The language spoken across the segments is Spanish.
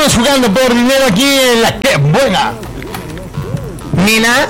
estamos jugando por dinero aquí en la que buena. Nina.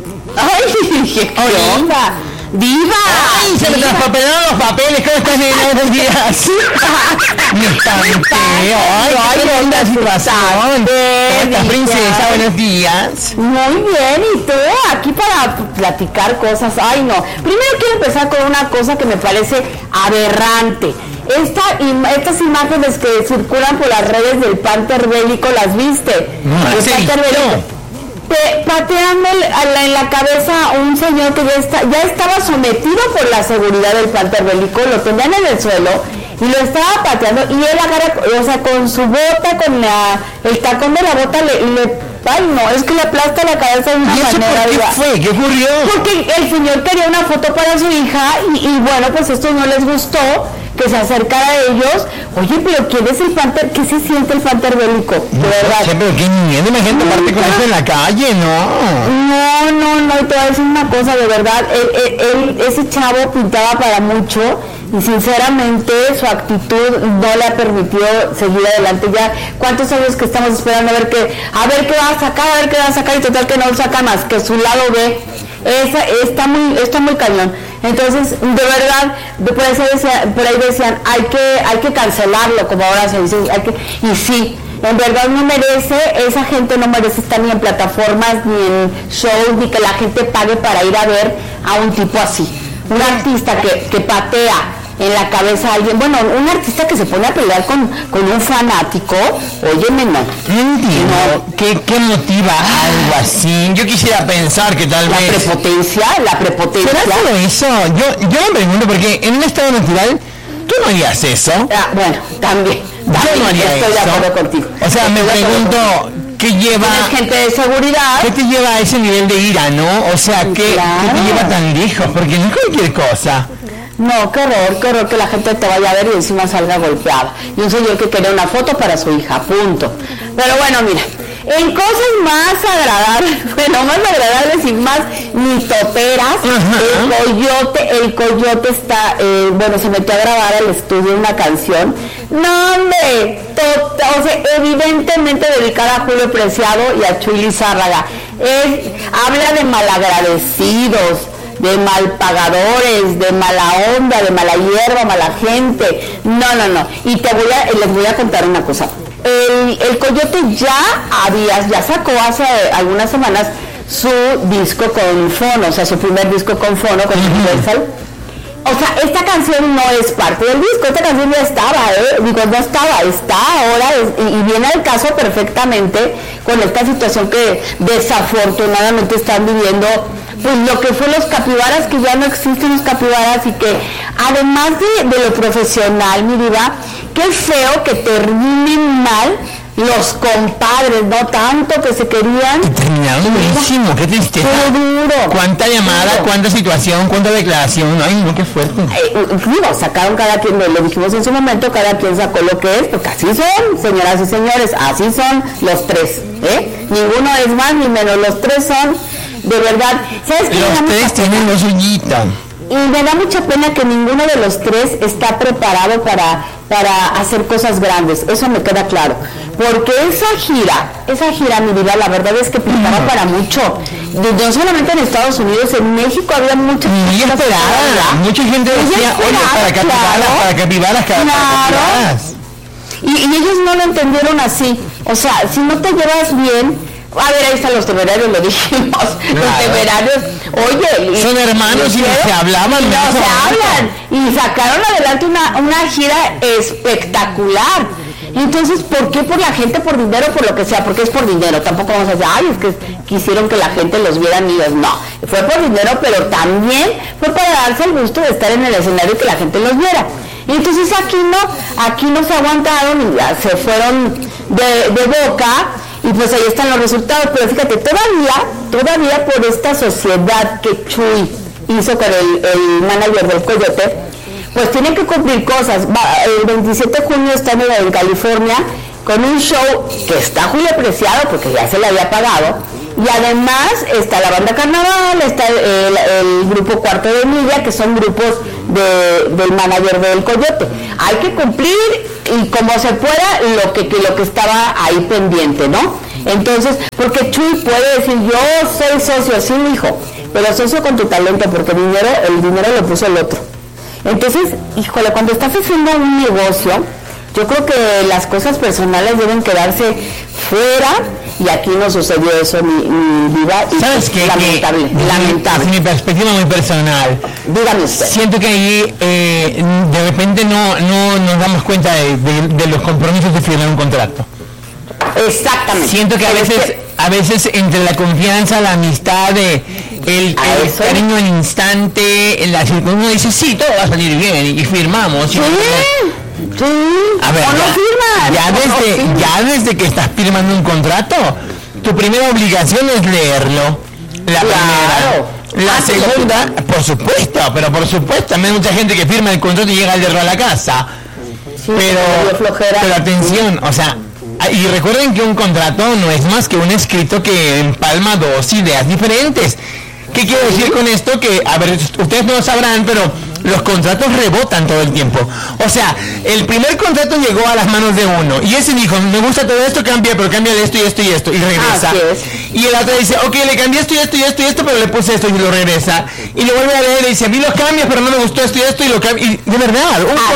Ay, qué onda. ¡Diva! ¡Ay, se me traspapelaron los papeles! ¿Cómo estás, Nina? Buenos días. Mi estante. ¡Ay, qué linda situación! ¿Cómo estás, princesa? Buenos días. Muy bien, ¿y tú? Aquí para platicar cosas. Ay, no. Primero quiero empezar con una cosa que me parece aberrante. Estas imágenes que circulan por las redes del Panther Bélico, ¿las viste? No, el Panther Bélico. Pateando en la cabeza a un señor que ya estaba sometido por la seguridad del Panther Bélico, lo tenían en el suelo y lo estaba pateando y él agarra, o sea, con su bota, con el tacón de la bota ay no, es que le aplasta la cabeza de una manera. ¿Qué fue? ¿Qué ocurrió? Porque el señor quería una foto para su hija y bueno, pues esto no les gustó, que se acercara a ellos. Oye, pero ¿quién es el Panther? ¿Qué se siente el Panther Bélico? De verdad. Pero qué miedo, imagínate aparte con eso en la calle, No, y te voy a decir una cosa, de verdad, ese chavo pintaba para mucho y sinceramente su actitud no le ha permitido seguir adelante. Ya, ¿cuántos años que estamos esperando a ver qué va a sacar, y total que no saca más que su lado B? Está muy cañón. Entonces, de verdad, por ahí decían, hay que cancelarlo, como ahora se dice, y sí, en verdad no merece, esa gente no merece estar ni en plataformas, ni en shows, ni que la gente pague para ir a ver a un tipo así, un artista que patea en la cabeza a alguien, bueno, un artista que se pone a pelear con un fanático, óyeme, no. Entiendo. ¿Qué motiva algo así? Yo quisiera pensar que tal vez... La prepotencia. ¿Será todo eso? Yo me pregunto, porque en un estado natural, ¿tú no harías eso? Bueno, también. Yo no haría estoy de acuerdo contigo. O sea, me pregunto... ¿Qué lleva? ¿Tienes gente de seguridad? ¿Qué te lleva a ese nivel de ira, no? O sea, ¿qué te lleva tan lejos? Porque no es cualquier cosa. No, qué horror que la gente te vaya a ver y encima salga golpeada. Y un señor que quería una foto para su hija, punto. Pero bueno, mira, en cosas más agradables y más mitoperas, el coyote está, se metió a grabar al estudio una canción. No, hombre, o sea, evidentemente dedicada a Julio Preciado y a Chuy Lizárraga. Habla de malagradecidos, de malpagadores, de mala onda, de mala hierba, mala gente. No. Y les voy a contar una cosa. El Coyote ya sacó hace algunas semanas su disco con fono, o sea, su primer disco con fono, con Universal. O sea, esta canción no es parte del disco, esta canción ya estaba, está ahora, y viene al caso perfectamente con esta situación que desafortunadamente están viviendo, pues lo que fue los capibaras, que ya no existen los capibaras, y que además de lo profesional, mi vida, qué feo que terminen mal los compadres, no tanto que se querían. Terminaron durísimo, qué tristeza. Fue duro. Cuánta llamada, cuánta situación, cuánta declaración. Ay, no, qué fuerte. Sacaron cada quien, lo dijimos en su momento, cada quien sacó lo que es, porque así son, señoras y señores, así son los tres, Ninguno es más ni menos, los tres son, de verdad. ¿Sabes qué? Los tres tienen los suyitos. Y me da mucha pena que ninguno de los tres está preparado para hacer cosas grandes, eso me queda claro, porque esa gira, mi vida, la verdad es que pintaba para mucho, no solamente en Estados Unidos, en México había mucha gente esperada, mucha gente decía, oye, para capibaras, y ellos no lo entendieron así, o sea, si no te llevas bien. A ver, ahí están los temerarios, lo dijimos. Los temerarios, oye. Son hermanos y se hablaban. Y sacaron adelante una gira espectacular. Entonces, ¿por qué? Por la gente, por dinero, por lo que sea, porque es por dinero. Tampoco vamos a decir, es que quisieron que la gente los viera ni ellos. No, fue por dinero, pero también fue para darse el gusto de estar en el escenario y que la gente los viera. Y entonces aquí no se aguantaron y ya se fueron de boca. Y pues ahí están los resultados, pero fíjate, todavía por esta sociedad que Chuy hizo con el manager del Coyote, pues tienen que cumplir cosas. El 27 de junio están en California con un show que está Julio Preciado, porque ya se le había pagado, y además está la banda Carnaval, está el grupo Cuarto de Milla, que son grupos del manager del Coyote. Hay que cumplir y como se pueda lo que estaba ahí pendiente, ¿no? Entonces, porque Chuy puede decir, yo soy socio, sí, hijo, pero socio con tu talento, porque el dinero lo puso el otro. Entonces, híjole, cuando estás haciendo un negocio, yo creo que las cosas personales deben quedarse fuera, y aquí no sucedió eso, mi vida. ¿Sabes qué? Lamentable. Desde mi perspectiva muy personal, dígame usted. Siento que ahí de repente no nos damos cuenta de los compromisos de firmar un contrato. Exactamente. Siento que a veces entre la confianza, la amistad, el cariño al instante, uno dice, sí, todo va a salir bien, y firmamos. Sí. Sí. A ver, ya desde que estás firmando un contrato, tu primera obligación es leerlo. La primera. La segunda, por supuesto, también hay mucha gente que firma el contrato y llega el derro a la casa. Sí, pero atención, o sea, y recuerden que un contrato no es más que un escrito que empalma dos ideas diferentes. ¿Qué quiero decir con esto? Que, a ver, ustedes no lo sabrán, pero los contratos rebotan todo el tiempo. O sea, el primer contrato llegó a las manos de uno y ese dijo, me gusta todo esto, cambia, pero cámbiale esto y esto y esto, y regresa. Y el otro dice, ok, le cambié esto y esto y esto y esto, pero le puse esto y lo regresa. Y lo vuelve a leer y dice, vi los cambios, pero no me gustó esto y esto, y lo cambia. Y de verdad,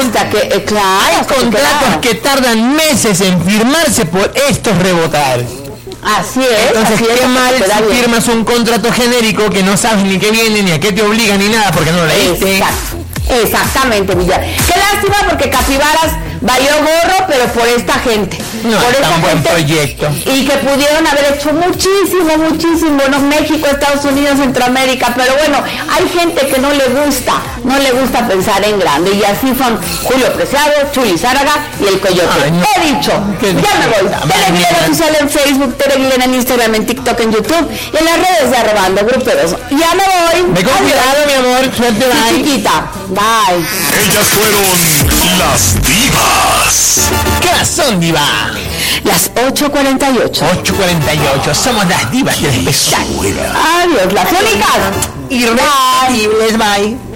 hay contratos que tardan meses en firmarse por estos rebotar. Así es. Entonces, así qué es, mal si firmas un contrato genérico que no sabes ni qué viene, ni a qué te obliga, ni nada, porque no lo leíste. Exactamente, Villar. Qué lástima, porque Capibaras valió gorro, pero por esta gente. No, por es esta tan buen gente, proyecto. Y que pudieron haber hecho muchísimo, ¿no? México, Estados Unidos, Centroamérica, pero bueno, hay gente que no le gusta pensar en grande, y así son Julio Preciado, Chuy Zárraga y el Coyote. Ay, no. He dicho, ya me voy. Tere Aguilera Oficial en Facebook, Tere Aguilera en Instagram, en TikTok, en YouTube y en las redes de Arrobando Gruperos. Ya me voy. Ve con cuidado, mi amor, suerte, bye. Chiquita, bye. Ellas fueron las divas. ¿Qué horas son, diva? Las 8:48. 8:48, somos las divas del espectáculo. Adiós, las únicas. Irresistibles, bye.